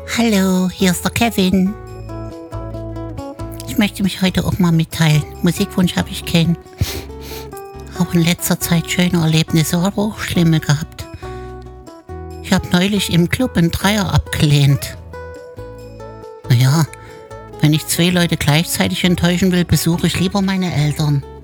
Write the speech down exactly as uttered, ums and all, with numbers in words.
Hallo, hier ist der Kevin. Ich möchte mich heute auch mal mitteilen. Musikwunsch habe ich keinen. Habe in letzter Zeit schöne Erlebnisse, aber auch schlimme gehabt. Ich habe neulich im Club einen Dreier abgelehnt. Naja, wenn ich zwei Leute gleichzeitig enttäuschen will, besuche ich lieber meine Eltern.